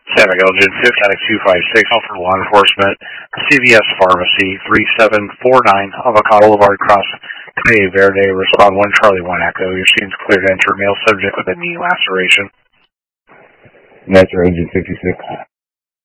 San Miguel, Engine 256, for law enforcement, CVS Pharmacy, 3749 Avocado Boulevard, Cross Calle Verde, respond 1 Charlie 1 Echo. Your scene's clear to enter, male subject with a knee laceration. Metro Engine 56.